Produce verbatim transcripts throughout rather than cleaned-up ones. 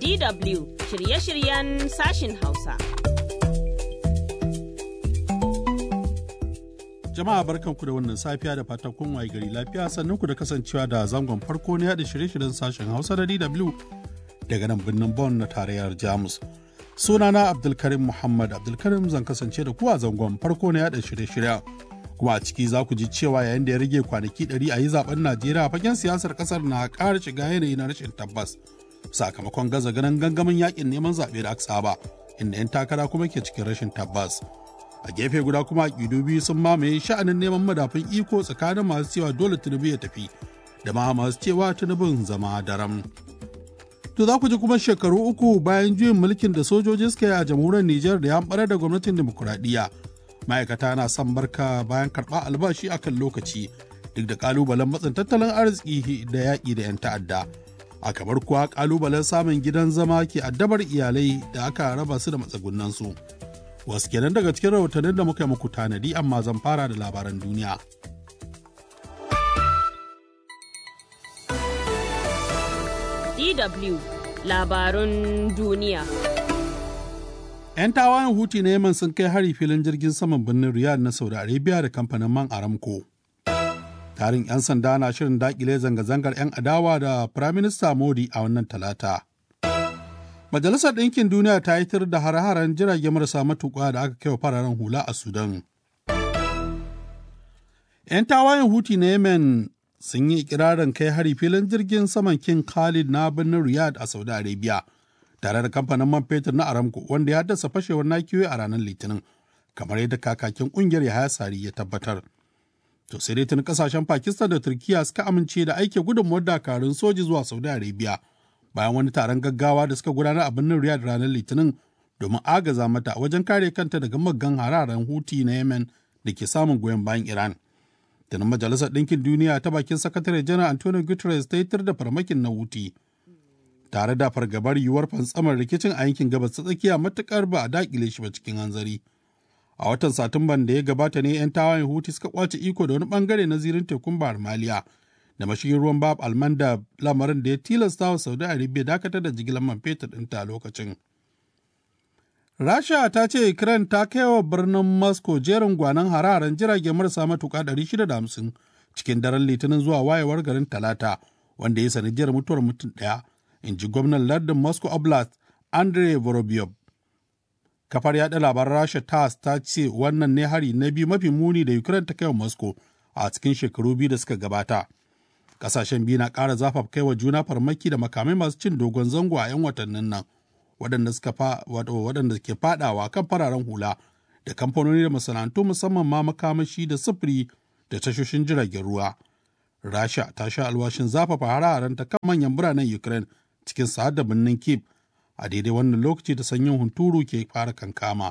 D W shirye-shiryen sashin Hausa. Jama'a barkanku da wannan safiya da fatan kun waye gari lafiya, sannan ku da kasancewa da zangon farko na yada shirye-shiryen sashen Hausa da D W daga nan birnin Bonn na tarayyar Jamus. Sunana Abdulkarim Muhammad Abdulkarim, zan kasance da ku a zangon farko na yada shirye-shiryen. Kuma a ciki za ku ji cewa yayin da ya rage kwanaki ɗari a yi zaben Najeriya, fagen siyasar ƙasar na ƙara shiga yanayi na rashin tabbas sakamakon gaza ganin gangamin yakin neman zaɓe da aka saba, inda 'yan takara kuma ke cikin rashin tabbas. A gefe guda kuma aƙidu biyu sun mamaye sha'anin neman madafun iko tsakanin masu cewa dole Tinubu ya tafi da ma masu cewa Tinubun zama daram. To za ku ji kuma shekaru uku bayan juyin mulkin da sojoji suka yi a jamhuriyar Nijar da ya ɓarar da gwamnatin demokuraɗiyya. Ma'aikata na son barka bayan karɓar albashi a kan lokaci duk da ƙalubalen matsin tattalin arziki da yaƙi da 'yan ta'adda. A kamar kuwa ƙalubalen samun gidan zama ke addabar iyalai da aka raba su da matsugunansu. Wasu kenan daga cikin rahotannin da muka yi muku tanadi, amma zan fara da labaran duniya. D W labarun duniya. 'Yan tawayen Huti na Yemen sun kai hari filin jirgin saman birnin Riyadh na Saudi Arabia da kamfanin man Aramco. Tarin 'yan sanda na shirin dakile zanga-zangar 'yan adawa da Firaminista Modi a wannan talata. Majalisar Ɗinkin Duniya ta yitar da hare-haren jirage marasa matuƙa da aka kai wa fararen hula a Sudan. 'Yan tawayen Huti na Yemen sun yi ikirarin kai hari filin jirgin saman King Khalid na birnin Riyadh a Saudi Arabia, tare da kamfanin man fetur na Aramco, wanda ya haddasa fashewar nakiyoyi a ranar Litinin, kamar yadda kakakin ƙungiyar Yahaya Sari ya tabbatar. To sai dai tun kasashen Pakistan da Turkiya suka amince da aike gudunmuwar dakarun soji zuwa Saudi Arabia bayan wani taron gaggawa da suka gudanar a birnin Riyadh ranar Litinin domin agaza mata wajen kare kanta daga maggan hararen Huti na Yemen da ke samun goyon bayan Iran. Tunan Majalisar Ɗinkin Duniya ta bakin Sakatare Janar Antonio Guterres ta yitar da farmakin na Huti, tare da fargabar yiwuwar fantsamar rikicin a yankin gabas ta tsakiya matukar ba a dakile shi ba cikin hanzari. A watan Satumban da ya gabata ne 'yan tawayen Huti suka kwace iko da wani bangare na zirin tekun Bahar Maliya da mashigin ruwan Bab Almanda, lamarin da ya tilasta wa Saudi Arabia dakatar da jigilar man fetur ɗinta a lokacin. Rasha ta ce Ukraine ta kai wa birnin Moscow jerin gwanon hararen jirage marasa matuƙa ɗari shida da hamsin cikin daren Litinin zuwa wayewar garin Talata, wanda ya sanadiyar mutuwar mutum ɗaya, in ji gwamnan lardin Moscow Oblast Andrei Vorobyov. Kafar yaɗa labaran Rasha T A S ta ce wannan ne hari na biyu mafi muni da Ukraine ta kai wa Moscow a cikin shekaru biyu da suka gabata. Ƙasashen biyu na ƙara zafafa kai wa juna farmaki da makamai masu cin dogon zango a 'yan watannin nan, waɗanda suka fa, waɗanda ke faɗawa kan fararen hula da kamfanoni da masana'antu, musamman ma makamashi da sufuri da tashoshin jiragen ruwa. Rasha ta sha alwashin zafafa hare-haren ta kan manyan biranen Ukraine, cikin sa da birnin Kyiv, a daidai wannan lokaci da sanyin hunturu ke fara kankama.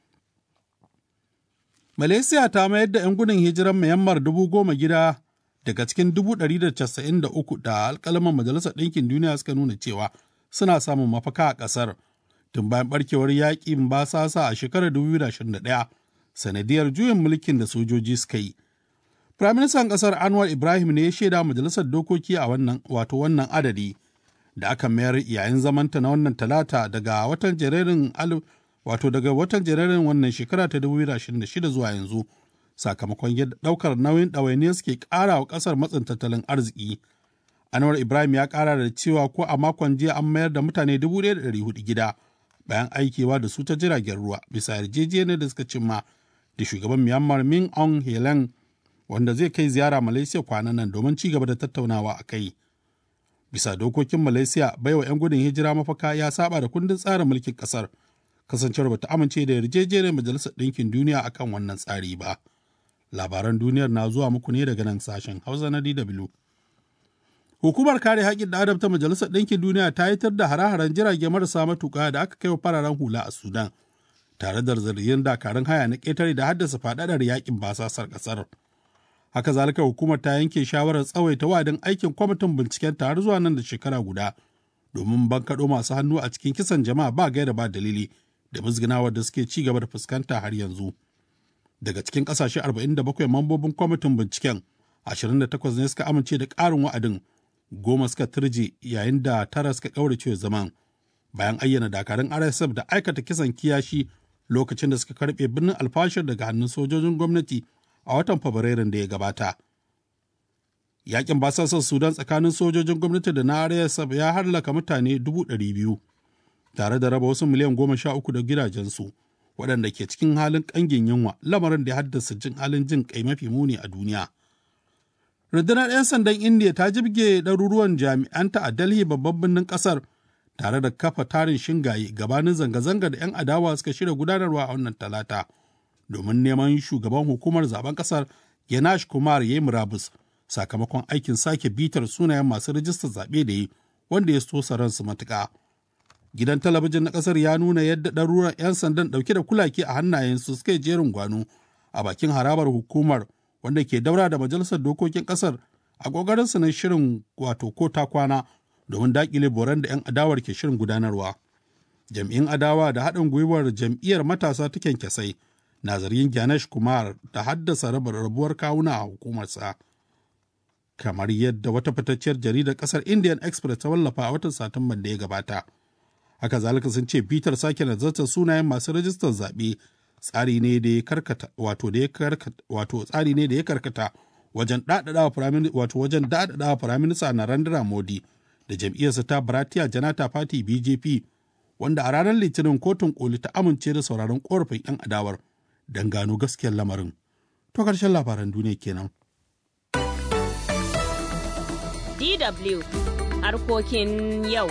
Malaysia ta mayar da 'yan gudun hijiran Myanmar dubu goma gida daga cikin dubu ɗari da casa'in da uku da alƙalaman Majalisar Ɗinkin Duniya suka nuna cewa suna samun mafaka a ƙasar tun bayan ɓarkewar yaƙin basasa a shekarar dubu biyu da ashirin da ɗaya, sanadiyar juyin mulkin da sojoji suka yi. Firaministan ƙasar Anwar Ibrahim ne ya shaida Majalisar Dokoki a wannan wato wannan adadi da aka mayar yayin zamanta na wannan talata daga watan janairun wato daga watan janairun wannan shekara ta dubu biyu da ashirin da shida zuwa yanzu, sakamakon yadda ɗaukar nauyin ɗawainiyar suke ƙara wa ƙasar matsin tattalin arziki. Anwar Ibrahim ya ƙara da cewa ko a makon jiya an mayar da mutane dubu ɗaya da ɗari hudu gida bayan aikewa da su ta jiragen ruwa, bisa yarjejeniyar da suka cimma da shugaban Myanmar Min Aung Hlaing, wanda zai kai ziyara Malaysia kwanan nan domin ci gaba da tattaunawa a kai. Bisa dokokin Malaysia, baiwa 'yan gudun hijira mafaka ya saba da kundin tsarin mulkin ƙasar, kasancewar bata amince da yarjejeniyar Majalisar Ɗinkin Duniya akan wannan tsari ba. Labaran duniyar na zuwa muku ne daga nan sashen Hausa na D W. Hukumar kare haƙƙin ɗan adam ta Majalisar Ɗinkin Duniya ta yitar da hare-haren jirage marasa matuƙa da aka kai wa fararen hula a Sudan, tare da zargin dakarun haya na ƙetare da haddasa faɗaɗar yaƙin basasar ƙasar. Haka zalika hukumar ta yanke shawarar tsawaita wa'adin aikin kwamitin binciken ta har zuwa nan da shekara guda, domin bankaɗo masu hannu a cikin kisan jama'a ba gaira ba dalili da musgunawar da suke ci gaba da fuskanta har yanzu. Daga cikin ƙasashe arba'in da bakwai mambobin kwamitin binciken, ashirin da takwas ne suka amince da ƙarin wa'adin, goma suka turje yayin da tara suka ƙaurace zaman. bayan ayyana dakarun R S F da aikata kisan kiyashi lokacin da suka karɓe birnin alfashir daga hannun sojojin gwamnati a watan Fabrairun da ya gabata. Yakin basasar Sudan tsakanin sojojin gwamnati da na R S F ya hallaka mutane dubu ɗari biyu tare da raba wasu miliyan goma sha uku da gidajensu waɗanda ke cikin halin ƙangin yunwa, lamarin da ya haddasa jin halin jin kai mafi muni a duniya. Rundunar 'yan sandan Indiya ta jibge ɗaruruwan jami'anta a Delhi babban birnin ƙasar tare da kafa tarin shingaye gabanin zanga-zanga da 'yan adawa suka shirya gudanarwa a wannan talata domin neman shugaban hukumar zaben ƙasar Ganesh Kumar ya yi murabus sakamakon aikin sake bitar sunayen masu rijistar zaɓe da yi wanda ya so ransu matuƙa. Gidan talabijin na ƙasar ya nuna yadda ɗaruran 'yan sandan ɗauke da kulake a hannayensu suka yi jerin gwano a bakin harabar hukumar wanda ke daura da majalisar dokokin ƙasar a ƙoƙarinsu na shirin wato ko ta kwana domin daƙile boran da 'yan adawar ke shirin gudanarwa. Jam'in adawa da haɗin gwiwar jam'iyyar matasa ta kyankyasai na zargin Ganesh Kumar da haddasa rabuwar kawuna a hukumarsa. Kamar yadda wata fitacciyar jaridar ƙasar Indian Express ta wallafa a watan Satumban da ya gabata. Haka zalika sun ce bitar sake nazartar sunayen masu rajistar zaɓe tsari ne da ya karkata wato da ya karkata wato tsari ne da ya karkata wajen dadadawa firaminista wato wajen dadadawa firaminista Narendra Modi da jam'iyyarsa ta Bharatiya Janata Party B J P wanda a ranar Litinin kotun koli ta amince da sauraron korafin 'yan adawar don gano gaskiyar lamarin. To karshen labaran duniya kenan. D W harkokin yau.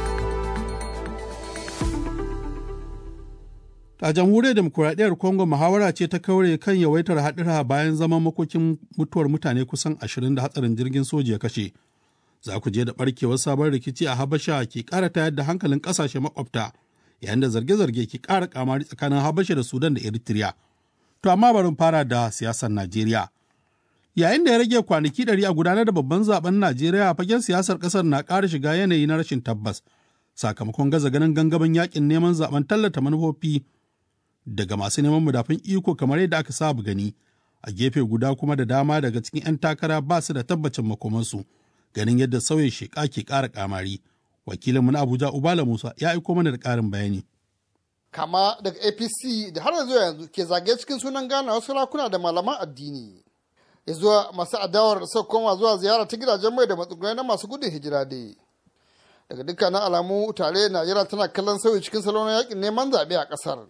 A jamhuriyar demokuraɗiyyar Congo muhawara ce ta kaure kan yawaitar haɗura bayan zaman makokin mutuwar mutane kusan ashirin da hatsarin jirgin soja ya kashe. Za ku je da ɓarkewar sabon rikici a Habasha ke ƙara tayar da hankalin ƙasashe makwabta yayin da zarge-zarge ke ƙara ƙamari tsakanin Habasha da Sudan da Eritrea. To amma bari fara da siyasar Najeriya. Yayin da ya rage kwanaki ɗari a gudanar da babban zaben Najeriya, fagen siyasar ƙasar na ƙara shiga yanayi na rashin tabbas sakamakon gaza ganin gangamin yakin neman zaben tallata manufofi daga masu neman madafun iko kamar yadda aka saba gani. A gefe guda kuma da dama daga cikin 'yan takara ba su da tabbacin makomansu ganin yadda sauyin sheƙa ke ƙara ƙamari. Wakilinmu na Abuja Ubala Musa ya aiko mana da ƙarin bayani. Kama daga A P C da har zuwa yanzu ke zagaye cikin sunan Ghana wasu sarakuna da malaman addini. Ya zuwa masu adawar da suka koma zuwa ziyara ta gidajen mai da matsugunai na masu gudun hijira dai. Daga dukkanin alamu tare Najeriya tana kallon sauyi cikin salon yakin neman zaɓe a ƙasar.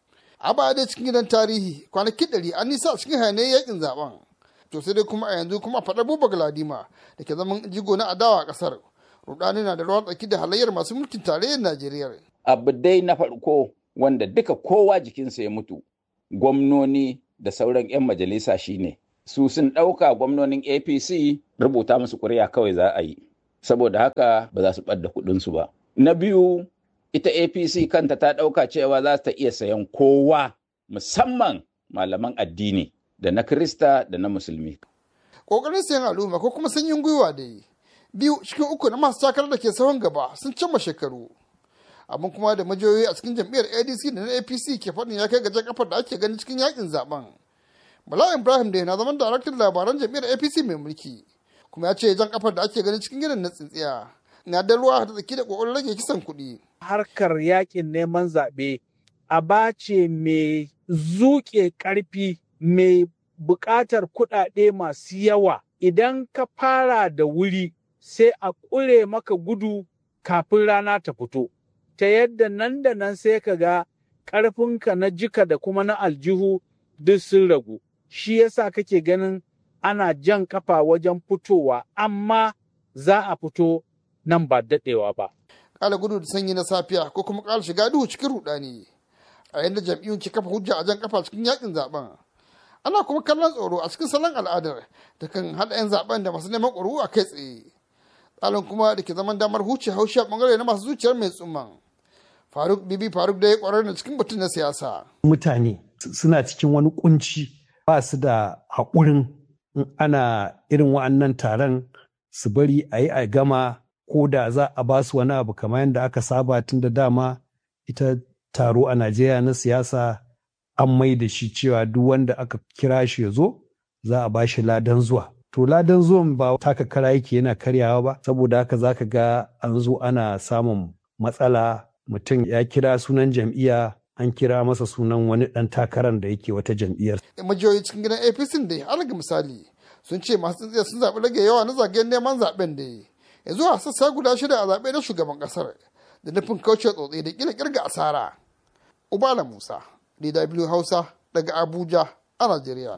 A baya dai cikin gidan tarihi kwanaki ɗari an nisa a cikin hayaniyar yakin zaben. To sai dai kuma a yanzu kuma faɗar Buba Galadima da ke zaman jigo na adawa a ƙasar. Rudani na da rawar tsaki da halayyar masu mulkin tarayyar Najeriya. Abu dai na farko wanda duka kowa jikinsa ya mutu, gwamnoni da sauran 'yan majalisa shine. Su sun ɗauka gwamnonin A P C rubuta musu ƙuri'a kawai za a yi. Saboda haka ba za su ɓadda kuɗinsu ba. Na biyu, ita A P C kanta ta ɗauka cewa za ta iya sayan kowa musamman malaman addini da na Kirista da na Musulmi. Ƙoƙarin sayan al'umma ko kuma sanyin gwiwa da yi. Biyu cikin uku na masu takarar da ke sahun gaba sun cimma shekaru. Amma kuma da majiyoyi a cikin jam'iyyar A D C da na A P C ke faɗin ya kai gajen kafar da ake gani cikin yakin zaben. Bala Ibrahim da na zaman daraktan labaran jam'iyyar A P C mai mulki. Kuma ya ce jan kafar da ake gani cikin gidan na tsintsiya. Na da ruwa da tsaki da ƙoƙarin rage kisan kuɗi. Harkar yakin neman zaɓe aba ce mai zuƙe ƙarfi mai buƙatar kuɗaɗe masu yawa. Idan ka fara da wuri sai a ƙure maka gudu kafin rana ta fito. Ta yadda nan da nan sai ka ga ƙarfinka na jika da kuma na aljihu duk sun ragu. Shi yasa kake ganin ana jan kafa wajen fitowa, amma za a fito nan ba daɗewa ba. Ƙala gudu da sanyi na safiya ko kuma ƙala shiga duhu cikin ruɗani. A yadda jam'iyyun ke kafa hujja a jan kafa cikin yakin zaben. Ana kuma kallon tsoro a cikin salon al'adar da kan haɗa 'yan zaben da masu neman ƙuri'u a kai tsaye. Tsarin kuma da ke zaman damar huce haushi a ɓangare na masu zuciyar mai tsumman. Faruk Bibi Faruk da ya ƙwarar da cikin batun na siyasa. Mutane suna cikin wani kunci ba su da haƙurin in ana irin wa'annan taron su bari a yi a gama ko da za a ba su wani abu kamar yadda aka saba tun da dama ita taro a Najeriya na siyasa an mai da shi cewa duk wanda aka kira shi ya zo za a ba shi ladan zuwa. To ladan zuwan ba taka kara yake yana karyawa ba saboda haka za ka ga an zo ana samun matsala mutum ya kira sunan jam'iyya an kira masa sunan wani ɗan takarar da yake wata jam'iyyar. Majiyoyi cikin gidan A P C da alaga misali sun ce masu tsintsiya sun zaɓi rage yawa na zagayen neman zaɓen da yanzu a sassa guda shida a zaɓe na shugaban ƙasar da nufin kauce tsotsi da ƙila ƙirga asara. Ubala Musa, D W Hausa daga Abuja a Najeriya.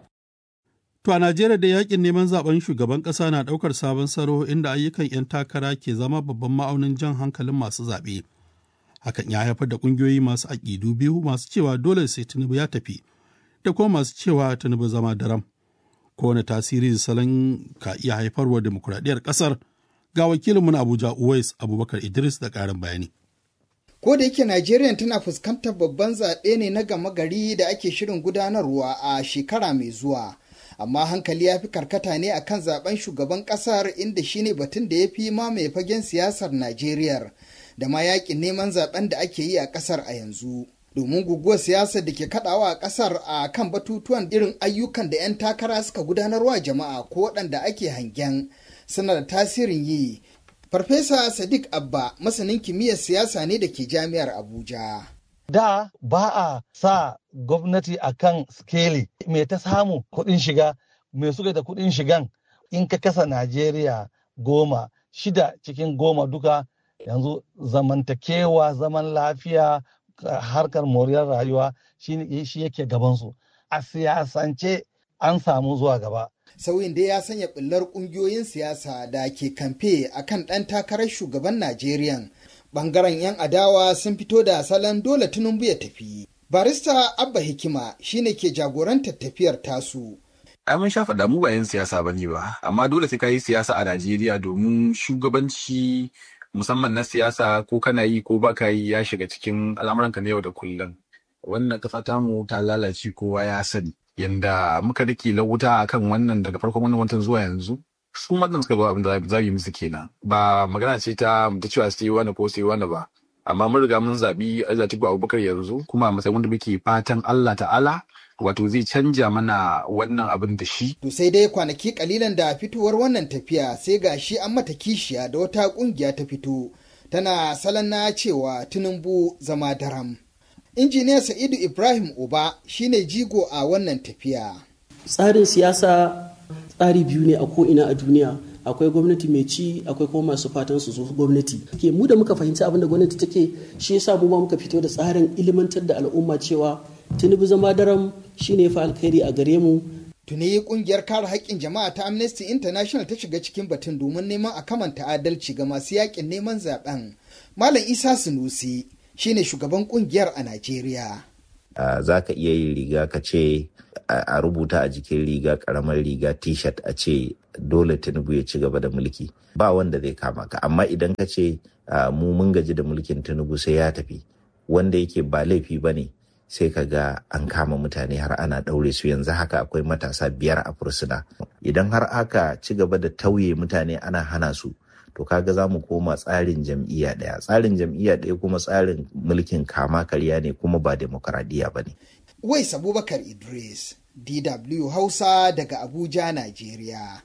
To a Najeriya da yakin neman zaben shugaban ƙasa na ɗaukar sabon salo inda ayyukan 'yan takara ke zama babban ma'aunin jan hankalin masu zaɓe. Hakan ya haifar da ƙungiyoyi masu aƙidu biyu masu cewa dole sai Tinubu ya tafi da kuma masu cewa Tinubu zama daram. Kowane tasiri salon ka iya haifarwa demokuraɗiyyar ƙasar ga wakilinmu na Abuja Uwais Abubakar Idris da ƙarin bayani. Ko da yake Najeriya tana fuskantar babban zaɓe ne na gama gari da ake shirin gudanarwa a shekara mai zuwa. Amma hankali ya fi karkata ne a kan zaben shugaban ƙasar inda shine batun da ya fi mamaye fagen siyasar Najeriya da ma yaƙin neman zaben da ake yi a ƙasar a yanzu. Domin guguwar siyasar da ke kaɗawa a ƙasar a kan batutuwan irin ayyukan da 'yan takara suka gudanarwa jama'a ko waɗanda ake hangen suna da tasirin yi. Farfesa Sadiq Abba masanin kimiyyar siyasa ne da ke jami'ar Abuja. Da ba a sa gwamnati a kan skeli mai ta samu kuɗin shiga, mai suka da kuɗin shigan in ka kasa Najeriya goma, shida cikin goma duka yanzu zamantakewa, zaman lafiya, harkar moriyar rayuwa shi yake gabansu. A siyasance an samu zuwa gaba. Sauyin dai ya sanya ɓullar ƙungiyoyin siyasa da ke kamfe a kan ɗan takarar shugaban Najeriya. Ɓangaren 'yan adawa sun fito da salon dole Tinubu ya tafi. Barista Abba Hikima shine ke jagorantar tafiyar tasu. Ai mun sha faɗa mu ba 'yan siyasa bane ba, amma dole sai ka yi siyasa a Najeriya domin shugabanci musamman na siyasa ko kana yi ko baka yi ya shiga cikin al'amuranka na yau da kullum. Wannan ƙasa tamu ta lalace kowa ya sani. Yanda muka rike lauta akan wannan daga farkon wannan watan zuwa yanzu su matan suka zo abin da za yi musu kenan ba magana ce ta ta cewa sai wani ko sai wani ba amma mun riga mun zabi Atiku Abubakar yanzu kuma a matsayin wanda muke fatan Allah ta'ala wato zai canja mana wannan abin da shi. To sai dai kwanaki kalilan da fitowar wannan tafiya sai gashi an mata kishiya da wata kungiya ta fito tana salon na cewa Tinubu zama daram. Injiniya Sa'idu Ibrahim Uba shine jigo a wannan tafiya. Tsarin siyasa tsari biyu ne a ko'ina a duniya. Akwai gwamnati mai ci, akwai kuma masu fatan su zo gwamnati. Ke mu da muka fahimci abin da gwamnati take, shi yasa mu ma muka fito da tsarin ilimantar da al'umma cewa Tinubu zama daram shine fa alkhairi a gare mu. Tuni kungiyar kare haƙƙin jama'a ta Amnesty International ta shiga cikin batun domin neman a kamanta adalci ga masu yaƙin neman zaben. Malam Isa Sunusi shine shugaban kungiyar a Najeriya. Uh, za ka iya yin riga ka ce a rubuta a jikin riga karamar riga t-shirt a ce dole Tinubu ya ci gaba da mulki ba wanda zai kama ka, amma idan ka ce uh, mu mun gaji da mulkin Tinubu sai ya tafi wanda yake ba laifi ba ne sai ka ga an kama mutane har ana ɗaure su. Yanzu haka akwai matasa biyar a fursuna. Idan har aka ci gaba da tauye mutane ana hana su to kaga za mu koma tsarin jam'iyya ɗaya. Tsarin jam'iyya ɗaya kuma tsarin mulkin kama karya ne kuma ba demokradiyya ba ne. Wais Abubakar Idris, D W Hausa daga Abuja, Najeriya.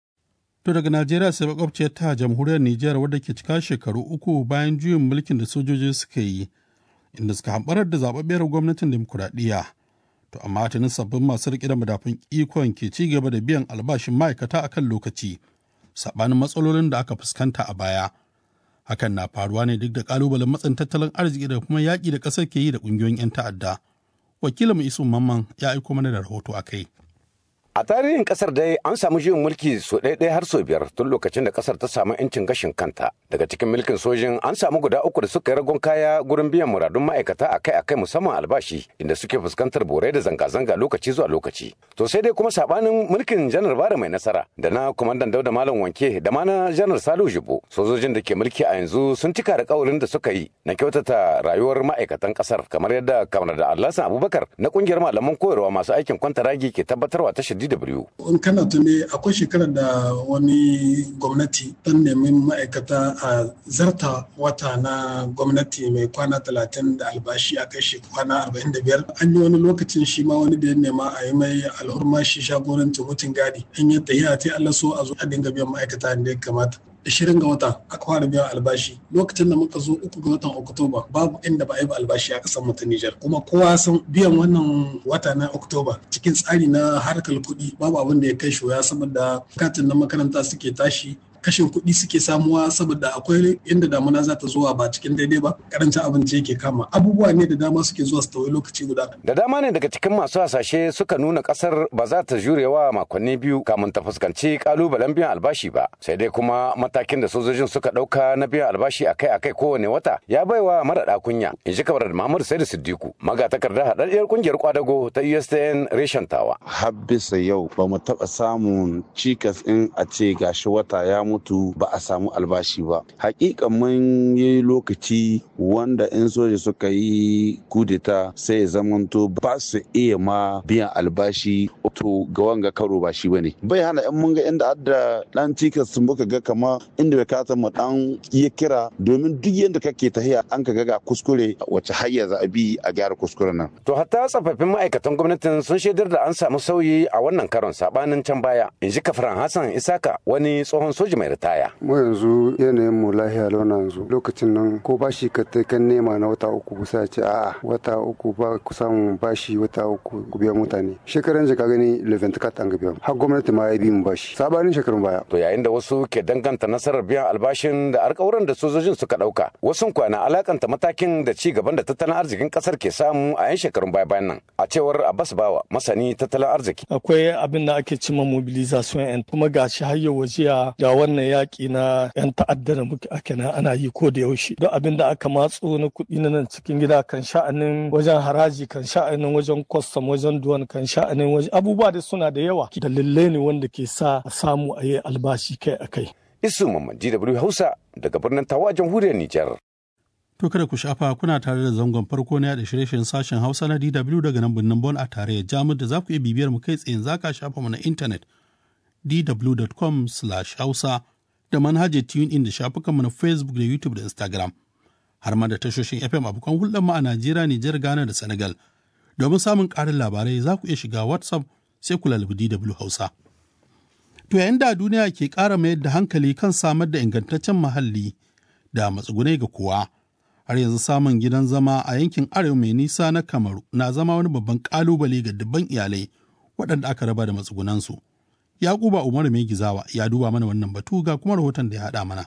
To daga Najeriya sai makwabciyar ta jamhuriyar Nijar wadda ke cika shekaru uku bayan juyin mulkin da sojoji suka yi, inda suka hamɓarar da zaɓaɓɓiyar gwamnatin demokuraɗiyya. To amma tuni sabbin masu riƙe da madafun ikon ke ci gaba da biyan albashin ma'aikata akan lokaci. Saɓanin matsalolin da aka fuskanta a baya. Hakan na faruwa ne duk da ƙalubalen matsin tattalin arziki da kuma yaƙi da ƙasar ke yi da ƙungiyoyin 'yan ta'adda. Wakilin Isu Mamman ya aiko mana da rahoto a kai. A tarihin kasar dai an samu juyin mulki so ɗaya har so biyar tun lokacin da kasar ta samu 'yancin gashin kanta. Daga cikin mulkin sojin an samu guda uku da suka yi ragon kaya gurin biyan muradun ma'aikata akai-akai musamman albashi inda suke fuskantar borai da zanga-zanga lokaci zuwa lokaci. To sai dai kuma sabanin mulkin janar Bara mai nasara da na kwamandan Dauda Malam Wanke da ma na janar Salihu Jibo. Sojojin da ke mulki a yanzu sun cika da kaurin da suka yi na kyautata rayuwar ma'aikatan kasar kamar yadda kamar da Alhassan Abubakar na kungiyar malaman koyarwa masu aikin kwantaragi ke tabbatarwa ta D W. In kana tuni akwai shekarar da wani gwamnati dan nemi ma'aikata a zarta wata na gwamnati mai kwana talatin da albashi a kai shi kwana arba'in da biyar. An yi wani lokacin shi ma wani da ya nema a yi mai alhurma shi shagorancin wucin gadi. An yi tahiya ta Allah so a zo a dinga biyan ma'aikata da ya kamata. ishirin ga wata aka fara biyan albashi. Lokacin da muka zo uku ga watan Oktoba babu inda ba a yi ba albashi a ƙasar mu ta Nijar. Kuma kowa san biyan wannan wata na Oktoba cikin tsari na harkar kuɗi babu abin da ya kai shoya saboda katin na makaranta suke tashi. Kashin kuɗi suke samuwa saboda akwai inda damuna za ta zuwa ba cikin daidai ba karancin abinci yake kama abubuwa ne da dama suke zuwa su tawaye lokaci guda. Da dama ne daga cikin masu hasashe suka nuna kasar ba za ta jurewa makonni biyu kamun ta fuskanci kalubalen biyan albashi ba sai dai kuma matakin da sojojin suka ɗauka na biyan albashi akai-akai kowane wata ya baiwa mara kunya in ji kamar Muhammadu Saidu Siddiku magatakardar haɗaɗɗiyar kungiyar kwadago ta U S T N reshen tawa. Har bisa yau ba mu taɓa samun cikas in a ce gashi wata ya mutu ba a samu albashi ba. Hakika mun yi lokaci wanda in soja suka yi kudeta sai ya zamanto ba su iya ma biyan albashi to ga wanga karo ba shi bane. Bai hana in mun ga inda adda dan cikas sun muka ga kama inda bai kata mu dan yi kira domin duk yanda kake tahiya an ka ga kuskure wace hayya za a bi a gyara kuskuren nan. To hatta tsofaffin ma'aikatan gwamnatin sun shaidar da an samu sauyi a wannan karon sabanin can baya. In ji Kafiran Hassan Isaka wani tsohon soji mai ritaya. Mu yanzu yanayin mu lahiya launa yanzu lokacin nan ko bashi ka ta kan nema na wata uku kusa ce a'a wata uku ba ku samu bashi wata uku ku biya mutane. Shekaran jaka gani eleven kat an biya. Har gwamnati ma ya bi mu bashi. Sabanin shekarun baya. To yayin da wasu ke danganta nasarar biyan albashin da alƙawuran da sojojin suka ɗauka. Wasu kwana alakanta matakin da ci gaban da tattalin arzikin ƙasar ke samu a yan shekarun baya bayan nan. A cewar Abbas Bawa masani tattalin arziki. Akwai abin da ake cima mobilization and kuma gashi har yau wajiya da wannan yaƙi na yan ta'adda da muke ake na ana yi ko da yaushe. Don abin da aka matso na kuɗi na nan cikin gida kan sha'anin wajen haraji kan sha'anin wajen kwastam wajen duwan kan sha'anin wajen abubuwa da suna da yawa. Dalilai ne wanda ke sa a samu a yi albashi kai a kai. Isu Mamman D W Hausa daga birnin Tawa jamhuriyar Nijar. To kada ku shafa kuna tare da zangon farko na da shirye-shiryen sashen Hausa na D W daga nan birnin Bon a tarayyar Jamus da za ku iya bibiyar mu kai tsaye za ka shafa mu na intanet d w dot com slash hausa da manhajar TuneIn da shafukanmu na Facebook da YouTube da Instagram har ma da tashoshin F M abokan hulɗar mu a Najeriya, Nijar, Ghana da Senegal. Domin samun ƙarin labarai za ku iya shiga WhatsApp sai ku lalbi D W Hausa. To yayin da duniya ke ƙara mayar da hankali kan samar da ingantaccen muhalli da matsugunai ga kowa, har yanzu samun gidan zama a yankin arewa mai nisa na Kamaru na zama wani babban ƙalubale ga dubban iyalai waɗanda aka raba da matsugunansu. Yakuba Umaru Mai Gizawa ya duba mana wannan batu ga kuma rahoton da ya haɗa mana.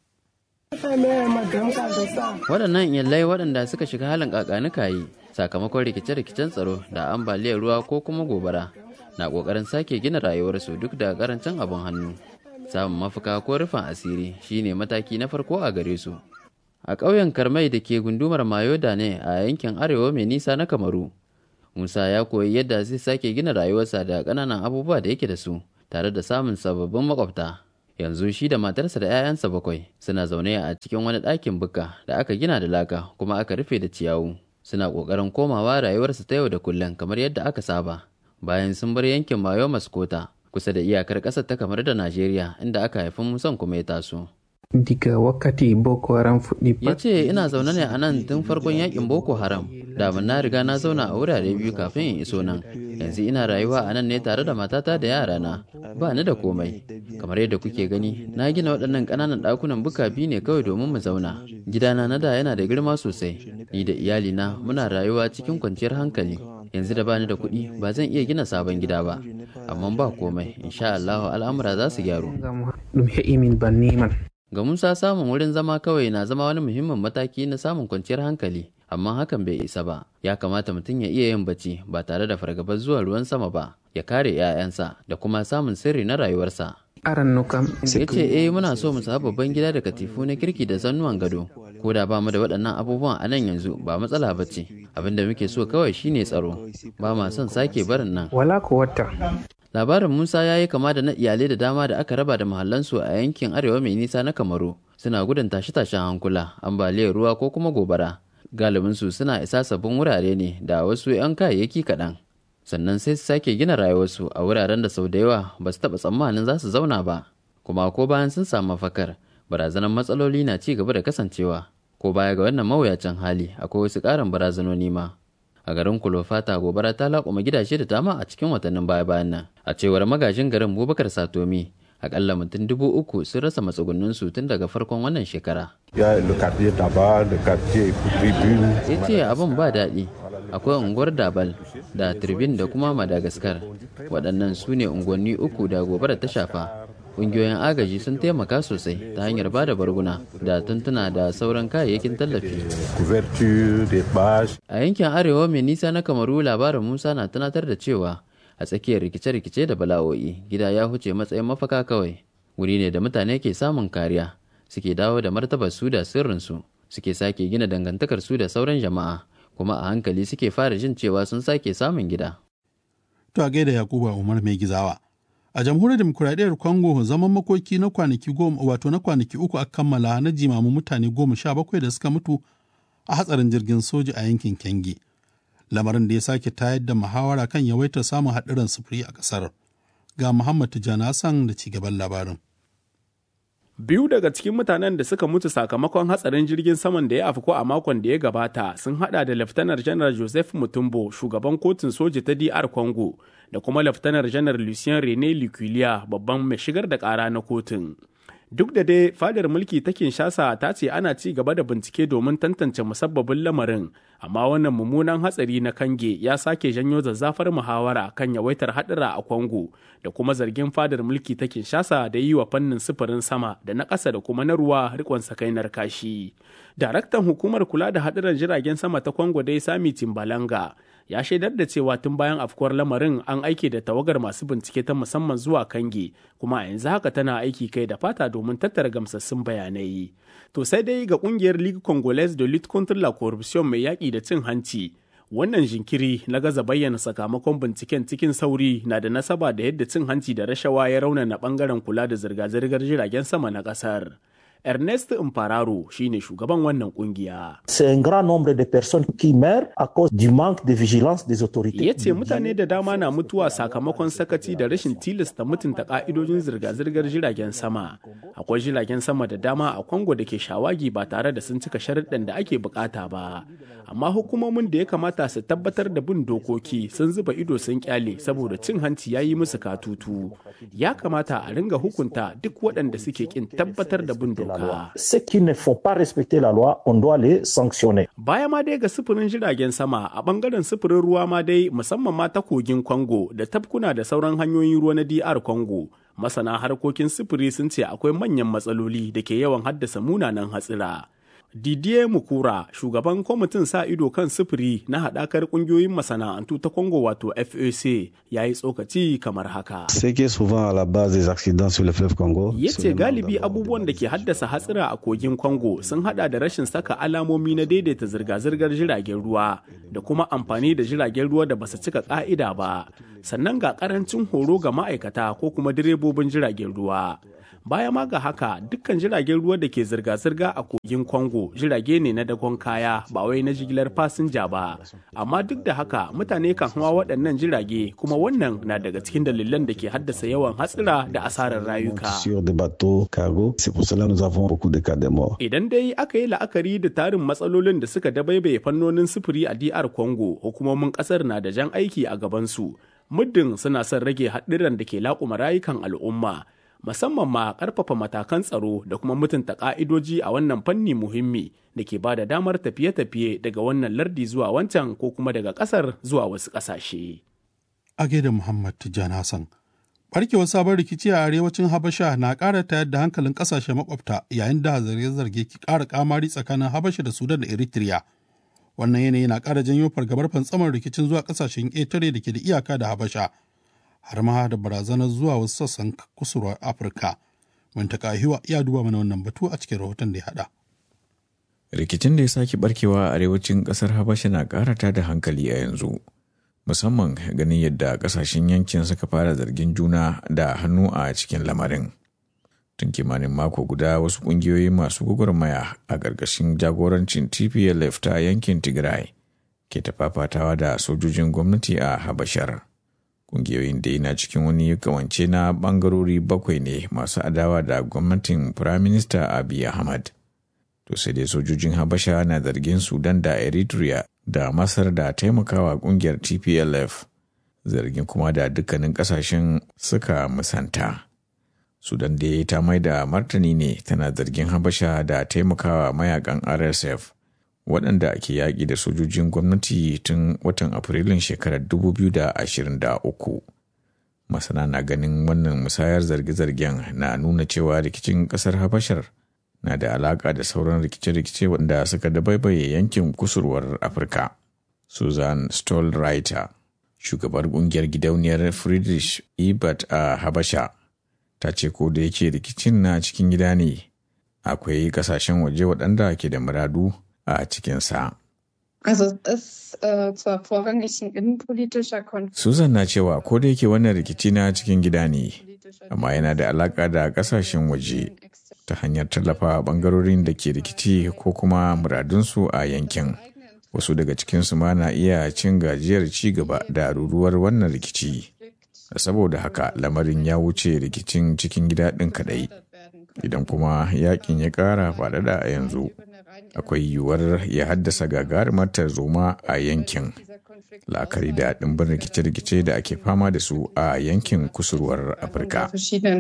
Waɗannan iyalai waɗanda suka shiga halin ƙaƙanikayi sakamakon rikice-rikicen tsaro da ambaliyar ruwa ko kuma gobara na ƙoƙarin sake gina rayuwarsu duk da ƙarancin abin hannu. Samun mafaka ko rufin asiri shine mataki na farko a gare su. A ƙauyen Karmai da ke gundumar Mayoda ne a yankin arewa mai nisa na Kamaru, Musa ya koyi yadda zai sake gina rayuwarsa da ƙananan abubuwa da yake da su tare da samun sababbin makwabta. Yanzu shi da matarsa da 'ya'yansa bakwai suna zaune a cikin wani ɗakin bukka da aka gina da laka kuma aka rufe da ciyawu. Suna ƙoƙarin komawa rayuwarsu ta yau da kullum kamar yadda aka saba bayan sun bar yankin Mayo Maskota kusa da iyakar ƙasar ta Kamaru da Najeriya inda aka haifi Musan kuma ya taso. Diga wakati Boko Haram fuɗi ya ce ina zaune ne a nan tun farkon yakin Boko Haram da na riga na zauna a wurare biyu kafin in iso nan. Yanzu ina rayuwa a nan ne tare da matata da yarana, ba ni da komai. Kamar yadda kuke gani na gina waɗannan ƙananan ɗakunan buka biyu ne kawai domin mu zauna. Gidana na da yana da girma sosai, ni da iyalina muna rayuwa cikin kwanciyar hankali. Yanzu da bani da kuɗi ba zan iya gina sabon gida ba, amma ba komai insha Allah al'amura za su gyaru. Ga Musa samun wurin zama kawai na zama wani muhimmin mataki na samun kwanciyar hankali, amma hakan bai isa ba. Ya kamata mutum ya iya yin bacci ba tare da fargabar zuwa ruwan sama ba, ya kare 'ya'yansa da kuma samun sirri na rayuwarsa. Ya ce eh muna so mu samu babban gida da katifu na kirki da zannuwan gado. Ko da ba mu da waɗannan abubuwan a nan yanzu ba matsala ba ce. Abin da muke so kawai shine tsaro. Ba ma son sake barin nan. Wala ko wata. Labarin Musa ya yi kama da na iyalai da dama da aka raba da mahallansu a yankin arewa mai nisa na Kamaru. Suna gudun tashe-tashen hankula, ambaliyar ruwa ko kuma gobara. Galibinsu suna isa sabbin wurare ne da wasu 'yan kayayyaki kaɗan. Sannan sai su sake gina rayuwarsu a wuraren da sau da yawa ba su taɓa tsammanin za su zauna ba. Kuma ko bayan sun samu mafakar, barazanar matsaloli na ci gaba da kasancewa. Ko baya ga wannan mawuyacin hali, akwai wasu ƙarin barazanoni ma. A garin Kulofata gobara ta laƙuma gidaje da dama a cikin watannin baya-bayan nan. A cewar magajin garin Bubakar Satomi, Akalla mutum dubu uku sun rasa matsugunninsu tun daga farkon wannan shekara. Ya ce abin ba daɗi. Akwai unguwar Dabal da Tribune da kuma Madagascar. Waɗannan su ne unguwanni uku da gobara ta shafa. Ƙungiyoyin agaji sun taimaka sosai ta hanyar ba da barguna da tuntuna da sauran kayayyakin tallafi. A yankin arewa mai nisa na Kamaru, labarin Musa na tunatar da cewa a tsakiyar rikice-rikice da bala'o'i, gida ya huce matsayin mafaka kawai. Wuri ne da mutane ke samun kariya, suke dawo da martabar su da sirrinsu, suke sake gina dangantakar su da sauran jama'a, kuma a hankali suke fara jin cewa sun sake samun gida. To a gaida Yakuba Umar mai gizawa. A jamhuriyar demokuraɗiyyar Congo, zaman makoki na kwanaki goma wato na kwanaki uku a kammala na jimamin mutane goma sha bakwai da suka mutu a hatsarin jirgin soja a yankin Kenge. Lamarin da ya sake tayar da muhawara kan yawaitar samun haɗuran sufuri a ƙasar. Ga Muhammad Tijjani Hassan da cigaban labarin. Biyu daga cikin mutanen da suka mutu sakamakon hatsarin jirgin saman da ya afko a makon da ya gabata sun hada da Laftanar Janar Joseph Mutumbo, shugaban kotun soja ta D R Congo, da kuma Laftanar Janar Lucien Rene Liculia, babban mai shigar da ƙara na kotun. Duk da dai fadar mulki ta Kinshasa ta ce ana ci gaba da bincike domin tantance musabbabin lamarin, amma wannan mummunan hatsari na Kange ya sake janyo zazzafar muhawara kan yawaitar haɗura a Congo da kuma zargin fadar mulki ta Kinshasa da yi wa fannin sufurin sama da na ƙasa da kuma na ruwa rikon sakainar kashi. Daraktan hukumar kula da haɗuran jiragen sama ta Congo dai Sami Timbalanga ya shaidar da cewa tun bayan afkuwar lamarin an aike da tawagar masu bincike ta musamman zuwa Kange, kuma a yanzu haka tana aiki kai da fata domin tattara gamsassun bayanai. To sai dai ga kungiyar Ligue Congolaise de Lutte contre la Corruption mai yaƙi da cin hanci, wannan jinkiri na gaza bayyana sakamakon binciken cikin sauri na da nasaba da yadda cin hanci da rashawa ya raunana bangaren kula da zirga-zirgar jiragen sama na ƙasar. Ernest Impararo shine shugaban wannan kungiya. C'est un grand nombre de personnes qui meurent à cause du manque de vigilance des autorités. Ya ce mutane da dama na mutuwa sakamakon sakaci da rashin tilasta mutunta ka'idojin zirga-zirgar jiragen sama. Akwai jiragen sama da dama a Congo da ke shawagi ba tare da sun cika sharuɗan da ake bukata ba. Amma hukumomin da ya kamata su tabbatar da bin dokoki sun zuba ido sun kyale saboda cin hanci ya yi musu katutu. Ya kamata a ringa hukunta duk waɗanda suke kin tabbatar da bin doka. Ceux qui ne font pas respecter la loi, on doit les sanctionner. Baya ma dai ga sufurin jiragen sama, a bangaren sufurin ruwa ma dai musamman ma ta kogin Congo da tafkuna da sauran hanyoyin ruwa na D R Congo. Masana harkokin sufuri sun ce akwai manyan matsaloli da ke yawan haddasa munanan hatsira. Didier Mukura, shugaban kwamitin sa ido kan sufuri na haɗakar ƙungiyoyin masana'antu ta Congo wato F A C, ya yi tsokaci kamar haka. Ya ce galibi abubuwan da ke haddasa hatsira a kogin Congo sun hada da rashin saka alamomi na daidaita zirga-zirgar jiragen ruwa da kuma amfani da jiragen ruwa da basu cika ƙa'ida ba, sannan ga ƙarancin horo ga ma'aikata ko kuma direbobin jiragen ruwa. Baya ma ga haka, dukkan jiragen ruwa da ke zirga-zirga a kogin Congo jirage ne na dagon kaya ba wai na jigilar fasinja ba. Amma duk da haka mutane kan hawa waɗannan jirage, kuma wannan na daga cikin dalilan da ke haddasa yawan hatsira da asarar rayuka. Idan dai aka yi la'akari da tarin matsalolin da suka dabaibaye fannonin sufuri a D R Congo, hukumomin ƙasar na da jan aiki a gabansu. Muddin suna son rage haɗuran da ke laƙuma rayukan al'umma. Musamman ma ƙarfafa matakan tsaro da kuma mutunta ƙa'idoji a wannan fanni muhimmi da ke ba da damar tafiye-tafiye daga wannan lardi zuwa wancan ko kuma daga ƙasar zuwa wasu ƙasashe. A gaida Muhammad Tijjani Hassan. Barkewar sabon rikici a arewacin Habasha na ƙara tayar da hankalin ƙasashe makwabta yayin da zarge-zarge ke ƙara ƙamari tsakanin Habasha da Sudan da Eritrea. Wannan yanayi na ƙara janyo fargabar fantsamar rikicin zuwa ƙasashen ƙetare da ke da iyaka da Habasha. Har ma da barazanar zuwa wasu sassan kusurwar Afirka. Muntaka Hiwa ya duba mana wannan batu a cikin rahoton da ya haɗa. Rikicin da ya sake barkewa a arewacin ƙasar Habasha na ƙarata da hankali a yanzu, musamman ganin yadda ƙasashen yankin suka fara zargin juna da hannu a cikin lamarin. Tun kimanin mako guda wasu ƙungiyoyi masu gwagwarmaya a ƙarƙashin jagorancin T P L F ta yankin Tigray ke tafafatawa da sojojin gwamnati a Habashar. Ƙungiyoyin da yana cikin wani kawance na ɓangarori bakwai ne masu adawa da gwamnatin Firaminista Abiy Ahmed. To sai dai sojojin Habasha na zargin Sudan da Eritrea da Masar da taimakawa ƙungiyar T P L F, zargin kuma da dukkanin ƙasashen suka musanta. Sudan da ta mai da martani ne tana zargin Habasha da taimakawa mayakan R S F waɗanda ke yaƙi da sojojin gwamnati tun watan Afrilun shekarar dubu biyu da ashirin da uku. Masana na ganin wannan musayar zarge-zargen na nuna cewa rikicin ƙasar Habashar na da alaƙa da sauran rikice-rikice wanda suka dabaibaye yankin kusurwar Afirka. Susan Stolreiter, shugabar ƙungiyar gidauniyar Friedrich Ebert a Habasha, ta ce ko da yake rikicin na cikin gida ne, akwai ƙasashen waje waɗanda ke da muradu a cikinsa. Also es äh, zwar vorrangig ein innenpolitischer Konflikt. Susan na cewa ko da yake wannan rikici na cikin gida ne, amma yana da alaƙa da ƙasashen waje ta hanyar tallafa ɓangarorin da ke rikici ko kuma muradunsu a yankin. Wasu daga cikinsu ma na iya cin gajiyar ci gaba da ruruwar wannan rikici. Saboda haka lamarin ya wuce rikicin cikin gida ɗin kaɗai. Idan kuma yakin ya ƙara faɗaɗa a yanzu, akwai yiwuwar ya haddasa gagarumar tarzoma a yankin. La'akari da ɗimbin rikice-rikice da ake fama da su a yankin kusurwar Afirka.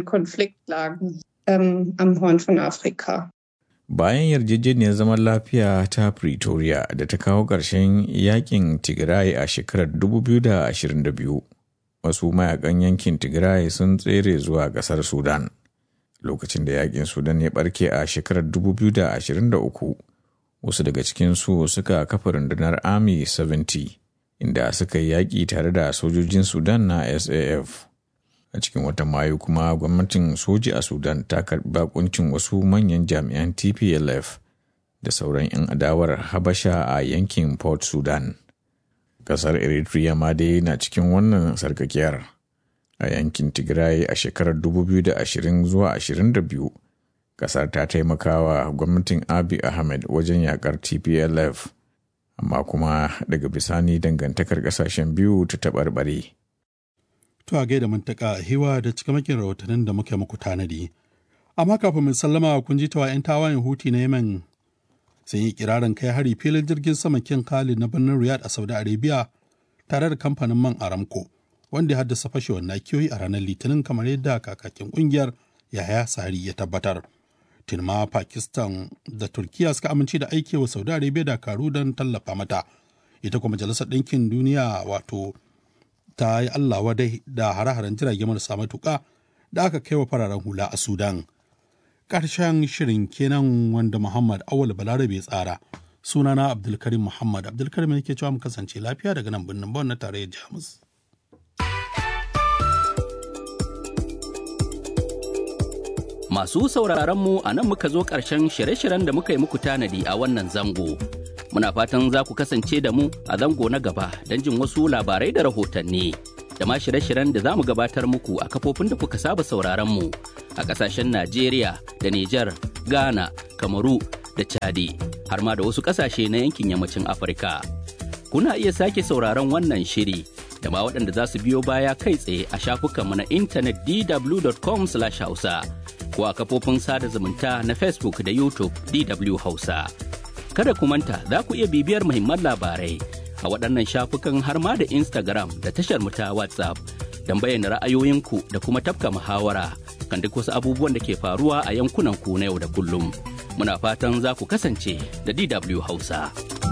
Bayan yarjejeniyar zaman lafiya ta Pretoria da ta kawo ƙarshen yakin Tigray a shekarar dubu biyu da ashirin da biyu, wasu mayakan yankin Tigray sun tsere zuwa ƙasar Sudan. Lokacin da yakin Sudan ya ɓarke a shekarar dubu biyu da ashirin da uku, wasu daga cikinsu suka kafa rundunar Army saba'in, inda suka yi yaƙi tare da sojojin Sudan na S A F. A cikin watan Mayu kuma gwamnatin soji a Sudan ta karɓi bakuncin wasu manyan jami'an T P L F da sauran 'yan adawar Habasha a yankin Port Sudan. Ƙasar Eritrea ma dai na cikin wannan sarkakiyar. A yankin Tigray a shekarar dubu biyu da ashirin zuwa ashirin da biyu, ƙasar ta taimakawa gwamnatin Abiy Ahmed wajen yakar T P L F, amma kuma daga bisani dangantakar ƙasashen biyu ta taɓarɓare. To a gaida mantaka hiwa da cikamakin rahotannin da muke muku tanadi. Amma kafin mu sallama kun ji tawa 'yan tawayen Huti na Yemen sun yi kirarin kai hari filin jirgin saman King Khalid na birnin Riyadh a Saudi Arabia tare da kamfanin man Aramco, wanda ya haddasa fashewar nakiyoyi a ranar Litinin kamar yadda kakakin kungiyar Yahaya Sari ya tabbatar. Tinma Pakistan da Turkiya suka amince da aikewa Saudi Arabia dakaru don tallafa mata. Ita kuma Majalisar Ɗinkin Duniya wato ta yi Allah wadai da hare-haren jirage marasa matuƙa da aka kai wa fararen hula a Sudan. Ƙarshen shirin kenan wanda Muhammad Awal Balarabe ya tsara. Sunana Abdulkarim Muhammad. Abdulkarim ne ke cewa mu kasance lafiya daga nan birnin Bonn na tarayyar Jamus. Masu sauraron mu a nan muka zo ƙarshen shirye-shiryen da muka yi muku tanadi a wannan zango. Muna fatan za ku kasance da mu a zango na gaba don jin wasu labarai da rahotanni da ma shirye-shiryen da za mu gabatar muku a kafofin da kuka saba sauraron mu a ƙasashen Najeriya da Nijar, Ghana, Kamaru da Chadi har ma da wasu ƙasashe na yankin yammacin Afirka. Kuna iya sake sauraron wannan shiri da ma waɗanda za su biyo baya kai tsaye a shafukanmu na intanet d w dot com slash hausa ko a kafofin sada zumunta na Facebook da YouTube D W Hausa. Kada ku manta za ku iya bibiyar muhimman labarai a waɗannan shafukan har ma da Instagram da tashar mu ta WhatsApp don bayyana ra'ayoyinku da kuma tafka muhawara kan duk wasu abubuwan da ke faruwa a yankunan ku na yau da kullum. Muna fatan za ku kasance da D W Hausa.